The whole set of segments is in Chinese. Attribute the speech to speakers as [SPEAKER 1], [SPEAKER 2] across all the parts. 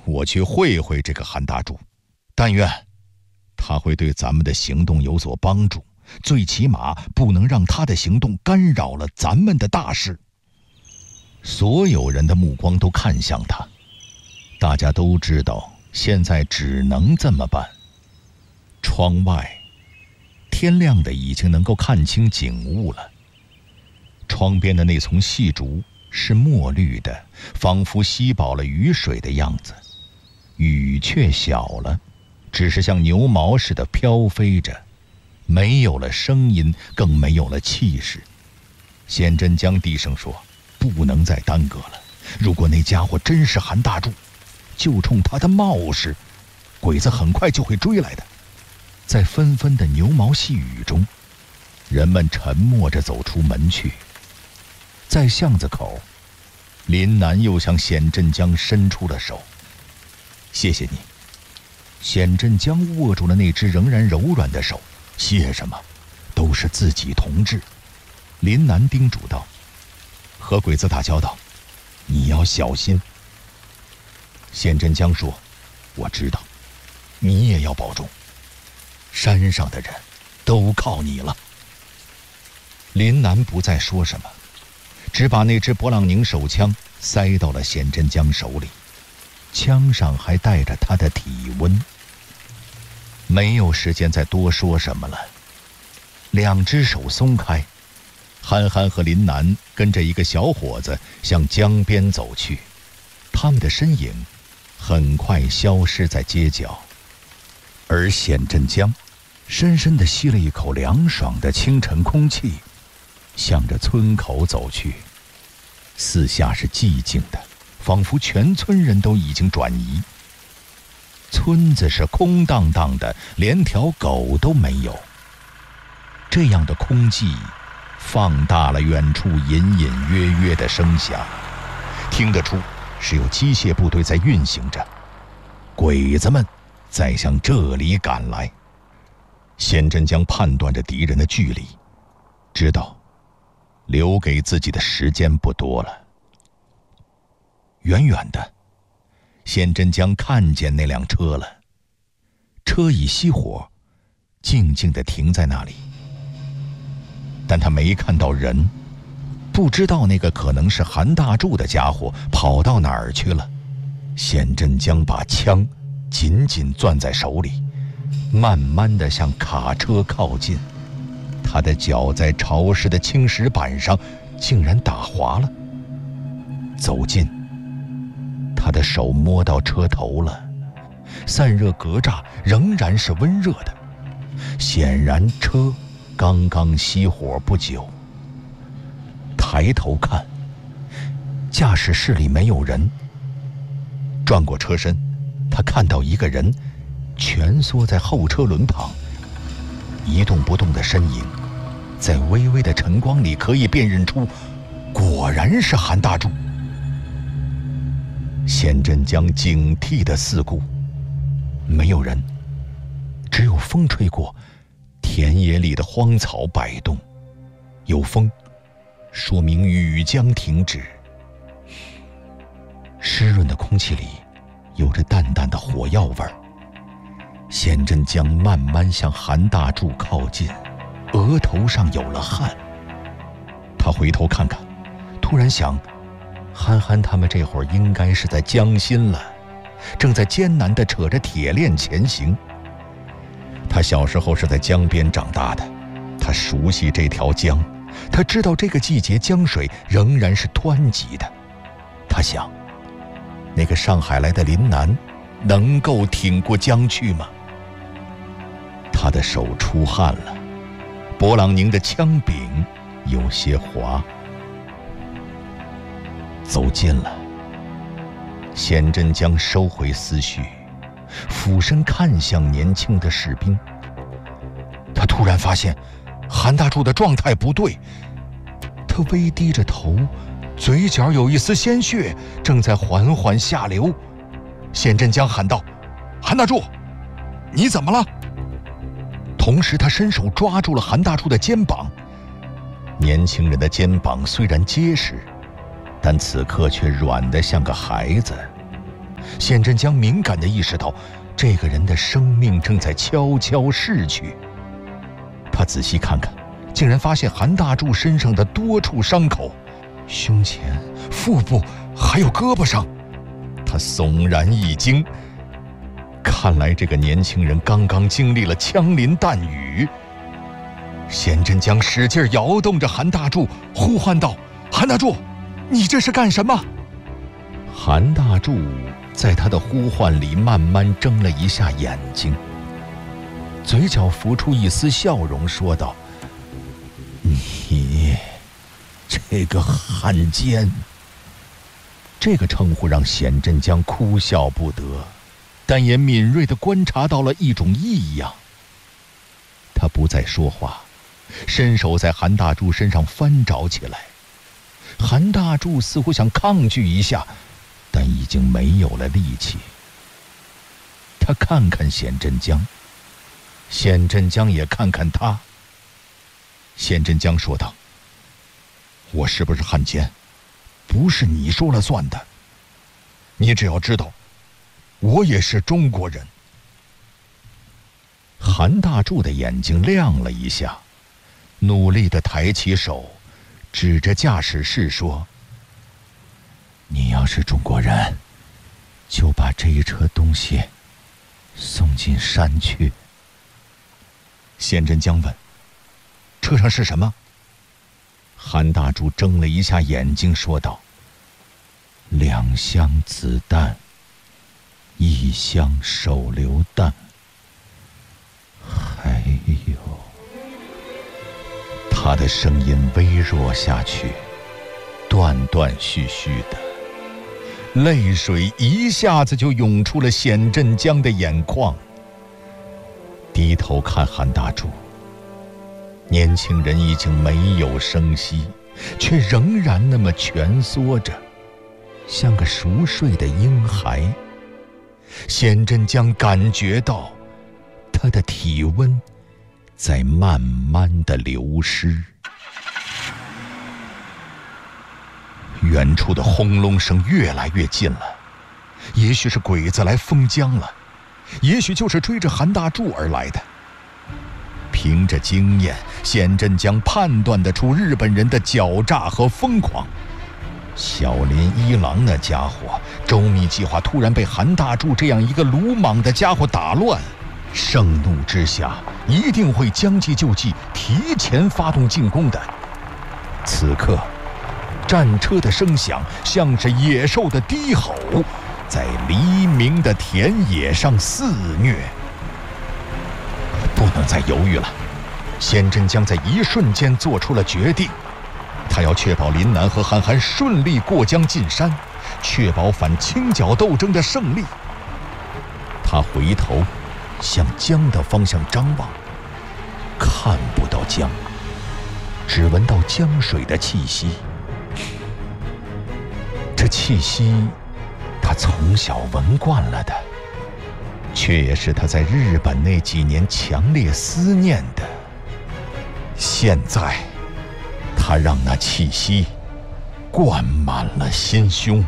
[SPEAKER 1] 我去会会这个韩大柱，但愿他会对咱们的行动有所帮助，最起码不能让他的行动干扰了咱们的大事。所有人的目光都看向他，大家都知道现在只能这么办。窗外天亮的已经能够看清景物了，窗边的那丛细竹是墨绿的，仿佛吸饱了雨水的样子，雨却小了，只是像牛毛似的飘飞着，没有了声音，更没有了气势。显真江低声说，不能再耽搁了，如果那家伙真是韩大柱，就冲他的冒失，鬼子很快就会追来的。在纷纷的牛毛细雨中，人们沉默着走出门去。在巷子口，林南又向显真江伸出了手。谢谢你。显真江握住了那只仍然柔软的手。谢什么，都是自己同志。林南叮嘱道，和鬼子打交道，你要小心。显真江说，我知道，你也要保重，山上的人都靠你了。林南不再说什么，只把那支勃朗宁手枪塞到了显真江手里，枪上还带着他的体温。没有时间再多说什么了，两只手松开，憨憨和林南跟着一个小伙子向江边走去，他们的身影很快消失在街角。而显真江深深地吸了一口凉爽的清晨空气，向着村口走去。四下是寂静的，仿佛全村人都已经转移。村子是空荡荡的，连条狗都没有。这样的空寂放大了远处隐隐约约的声响，听得出是有机械部队在运行着，鬼子们在向这里赶来。显真江判断着敌人的距离，知道留给自己的时间不多了。远远的，显真江看见那辆车了，车已熄火，静静地停在那里。但他没看到人，不知道那个可能是韩大柱的家伙跑到哪儿去了。显真江把枪紧紧攥在手里，慢慢地向卡车靠近。他的脚在潮湿的青石板上竟然打滑了。走近，他的手摸到车头了，散热格栅仍然是温热的，显然车刚刚熄火不久。抬头看，驾驶室里没有人。转过车身，他看到一个人蜷缩在后车轮旁，一动不动的身影，在微微的晨光里可以辨认出，果然是韩大柱。显真江警惕地四顾，没有人，只有风吹过，田野里的荒草摆动。有风，说明雨将停止。湿润的空气里有着淡淡的火药味儿。显真江慢慢向韩大柱靠近，额头上有了汗。他回头看看，突然想，憨憨他们这会儿应该是在江心了，正在艰难地扯着铁链前行。他小时候是在江边长大的，他熟悉这条江，他知道这个季节江水仍然是湍急的。他想，那个上海来的林南能够挺过江去吗？他的手出汗了，勃朗宁的枪柄有些滑。走近了，显真江收回思绪，俯身看向年轻的士兵。他突然发现韩大柱的状态不对，他微低着头，嘴角有一丝鲜血正在缓缓下流。显真江喊道，韩大柱，你怎么了？同时他伸手抓住了韩大柱的肩膀。年轻人的肩膀虽然结实，但此刻却软得像个孩子。 显真江敏感地意识到，这个人的生命正在悄悄逝去。他仔细看看，竟然发现韩大柱身上的多处伤口，胸前、腹部还有胳膊上。他悚然一惊，看来这个年轻人刚刚经历了枪林弹雨。显真江使劲摇动着韩大柱，呼唤道：“韩大柱，你这是干什么？”韩大柱在他的呼唤里慢慢睁了一下眼睛，嘴角浮出一丝笑容，说道：“你这个汉奸。”这个称呼让显真江哭笑不得，但也敏锐地观察到了一种异样。他不再说话，伸手在韩大柱身上翻找起来。韩大柱似乎想抗拒一下，但已经没有了力气。他看看显真江，显真江也看看他。显真江说道：“我是不是汉奸，不是你说了算的。你只要知道，我也是中国人。”韩大柱的眼睛亮了一下，努力地抬起手，指着驾驶室说：“你要是中国人，就把这一车东西送进山去。”显真江问：“车上是什么？”韩大柱睁了一下眼睛，说道：“2箱子弹，1箱手榴弹，还有……”他的声音微弱下去，断断续续的，泪水一下子就涌出了显真江的眼眶。低头看韩大柱，年轻人已经没有声息，却仍然那么蜷缩着，像个熟睡的婴孩。显真江感觉到他的体温在慢慢的流失。远处的轰隆声越来越近了，也许是鬼子来封疆了，也许就是追着韩大柱而来的。凭着经验，显真江判断得出日本人的狡诈和疯狂。小林一郎那家伙周密计划突然被韩大柱这样一个鲁莽的家伙打乱，盛怒之下一定会将计就计，提前发动进攻的。此刻战车的声响像是野兽的低吼，在黎明的田野上肆虐。不能再犹豫了，显真江在一瞬间做出了决定。他要确保林南和韩寒顺利过江进山，确保反清剿斗争的胜利。他回头向江的方向张望，看不到江，只闻到江水的气息。这气息他从小闻惯了的，却也是他在日本那几年强烈思念的。现在他让那气息灌满了心胸。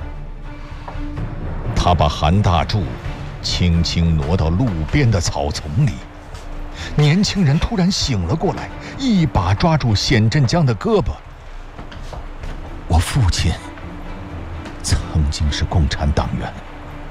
[SPEAKER 1] 他把韩大柱轻轻挪到路边的草丛里。年轻人突然醒了过来，一把抓住显真江的胳膊。我父亲曾经是共产党员，